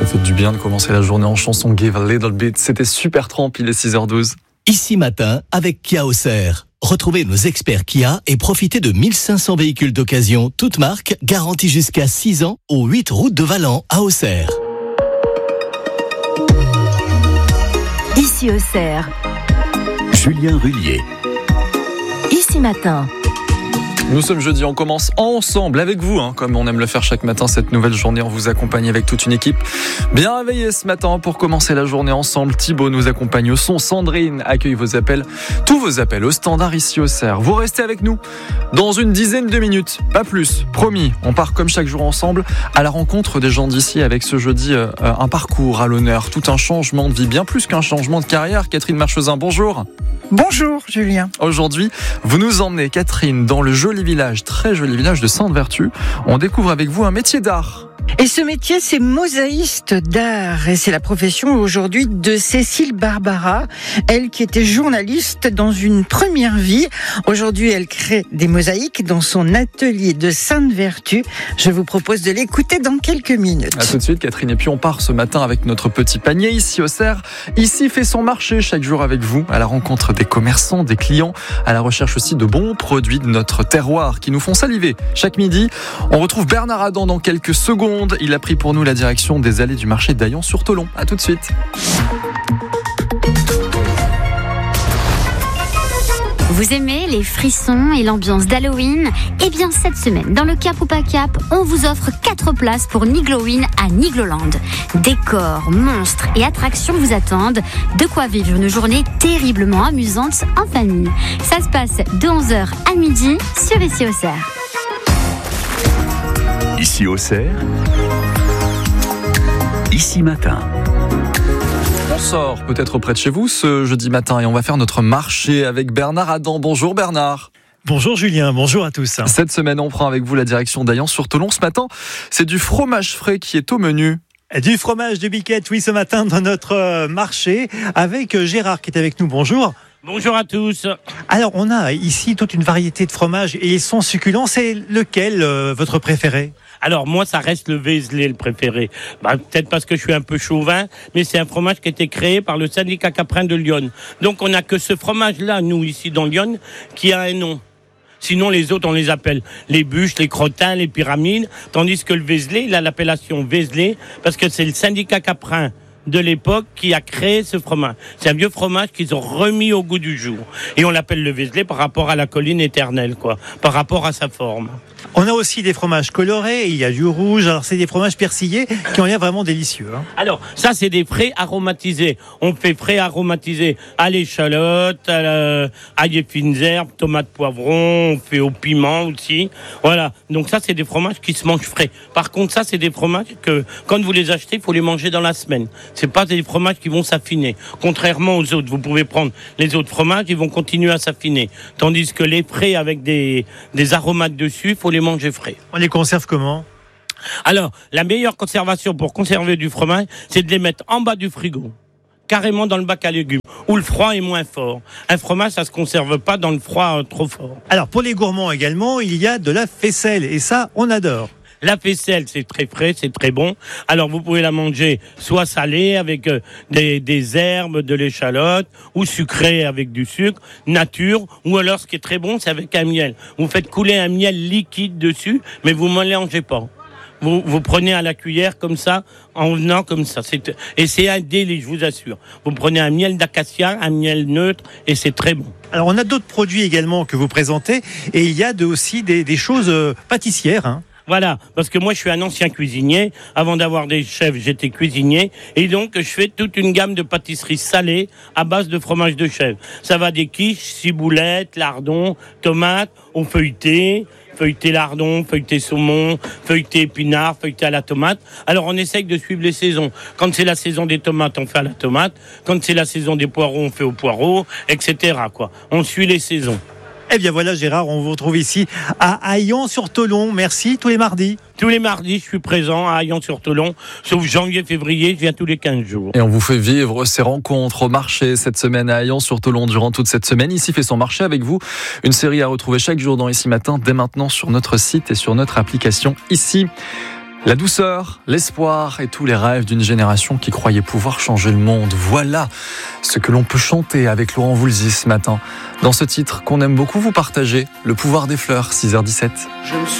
fait du bien de commencer la journée en chanson Give a Little Bit. C'était super trempe, il est 6h12. Ici Matin avec Kia Auxerre. Retrouvez nos experts Kia et profitez de 1500 véhicules d'occasion, toutes marques, garantis jusqu'à 6 ans, aux 8 routes de Valent à Auxerre. Ici Auxerre. Julien Rullier. Ici Matin. Nous sommes jeudi, on commence ensemble avec vous, comme on aime le faire chaque matin, cette nouvelle journée. On vous accompagne avec toute une équipe bien réveillée ce matin pour commencer la journée ensemble. Thibaut nous accompagne au son, Sandrine accueille vos appels, tous vos appels au standard ici au Cerf. Vous restez avec nous dans une dizaine de minutes, pas plus, promis. On part comme chaque jour ensemble à la rencontre des gens d'ici avec ce jeudi un parcours à l'honneur, tout un changement de vie, bien plus qu'un changement de carrière. Catherine Marchesin, bonjour. Bonjour Julien. Aujourd'hui, vous nous emmenez, Catherine, dans le joli village, très joli village de Sainte-Vertu. On découvre avec vous un métier d'art. Et ce métier, c'est mosaïste d'art. Et c'est la profession aujourd'hui de Cécile Barbara. Elle qui était journaliste dans une première vie. Aujourd'hui, elle crée des mosaïques dans son atelier de Sainte-Vertu. Je vous propose de l'écouter dans quelques minutes. À tout de suite, Catherine. Et puis on part ce matin avec notre petit panier ici au Cerf. Ici fait son marché chaque jour avec vous, à la rencontre des commerçants, des clients, à la recherche aussi de bons produits de notre terroir qui nous font saliver. Chaque midi, on retrouve Bernard Adam dans quelques secondes. Il a pris pour nous la direction des allées du marché d'Aillon-sur-Tholon. À tout de suite. Vous aimez les frissons et l'ambiance d'Halloween ? Eh bien, cette semaine, dans le Cap ou pas Cap, on vous offre 4 places pour Nigloween à Nigloland. Décors, monstres et attractions vous attendent. De quoi vivre une journée terriblement amusante en famille. Ça se passe de 11h à midi sur Ici au Cerf. Ici Auxerre. Ici Matin. On sort peut-être près de chez vous ce jeudi matin et on va faire notre marché avec Bernard Adam. Bonjour Bernard. Bonjour Julien, bonjour à tous. Cette semaine, on prend avec vous la direction d'Aillon-sur-Tholon. Ce matin, c'est du fromage frais qui est au menu. Du fromage de Biquette, oui, ce matin dans notre marché avec Gérard qui est avec nous. Bonjour. Bonjour à tous. Alors, on a ici toute une variété de fromages et ils sont succulents. C'est lequel votre préféré ? Alors moi, ça reste le Vézelay, le préféré. Peut-être parce que je suis un peu chauvin, mais c'est un fromage qui a été créé par le syndicat caprin de Lyon. Donc on n'a que ce fromage-là, nous, ici dans Lyon, qui a un nom. Sinon, les autres, on les appelle les bûches, les crottins, les pyramides, tandis que le Vézelay, il a l'appellation Vézelay parce que c'est le syndicat caprin de l'époque qui a créé ce fromage. C'est un vieux fromage qu'ils ont remis au goût du jour. Et on l'appelle le Vézelay par rapport à la colline éternelle, par rapport à sa forme. On a aussi des fromages colorés, il y a du rouge, alors c'est des fromages persillés qui ont l'air vraiment délicieux. Alors, ça c'est des frais aromatisés. On fait frais aromatisés à l'échalote, à ail et fines herbes, tomates, poivrons, on fait au piment aussi. Voilà, donc ça c'est des fromages qui se mangent frais. Par contre, ça c'est des fromages que quand vous les achetez, il faut les manger dans la semaine. C'est pas des fromages qui vont s'affiner. Contrairement aux autres, vous pouvez prendre les autres fromages, ils vont continuer à s'affiner. Tandis que les frais avec des aromates dessus, il faut les manger frais. On les conserve comment ? Alors, la meilleure conservation pour conserver du fromage, c'est de les mettre en bas du frigo, carrément dans le bac à légumes, où le froid est moins fort. Un fromage, ça se conserve pas dans le froid trop fort. Alors, pour les gourmands également, il y a de la faisselle, et ça, on adore. La faisselle, c'est très frais, c'est très bon. Alors, vous pouvez la manger soit salée avec des herbes, de l'échalote, ou sucrée avec du sucre, nature, ou alors, ce qui est très bon, c'est avec un miel. Vous faites couler un miel liquide dessus, mais vous ne mélangez pas. Vous prenez à la cuillère comme ça, en venant comme ça. Et c'est un délice, je vous assure. Vous prenez un miel d'acacia, un miel neutre, et c'est très bon. Alors, on a d'autres produits également que vous présentez, et il y a aussi des choses pâtissières, Voilà, parce que moi je suis un ancien cuisinier. Avant d'avoir des chefs, j'étais cuisinier. Et donc je fais toute une gamme de pâtisseries salées à base de fromage de chèvre. Ça va des quiches, ciboulettes, lardons, tomates, au feuilleté lardon, feuilleté saumon, feuilleté épinard, feuilleté à la tomate. Alors on essaye de suivre les saisons. Quand c'est la saison des tomates, on fait à la tomate. Quand c'est la saison des poireaux, on fait au poireau, etc. On suit les saisons. Eh bien voilà Gérard, on vous retrouve ici à Aillon-sur-Tholon. Merci, tous les mardis. Tous les mardis, je suis présent à Aillon-sur-Tholon, sauf janvier, février, je viens tous les 15 jours. Et on vous fait vivre ces rencontres au marché cette semaine à Aillon-sur-Tholon durant toute cette semaine. Ici fait son marché avec vous. Une série à retrouver chaque jour dans Ici Matin, dès maintenant sur notre site et sur notre application Ici. La douceur, l'espoir et tous les rêves d'une génération qui croyait pouvoir changer le monde. Voilà ce que l'on peut chanter avec Laurent Voulzy ce matin. Dans ce titre qu'on aime beaucoup vous partager, Le pouvoir des fleurs, 6h17.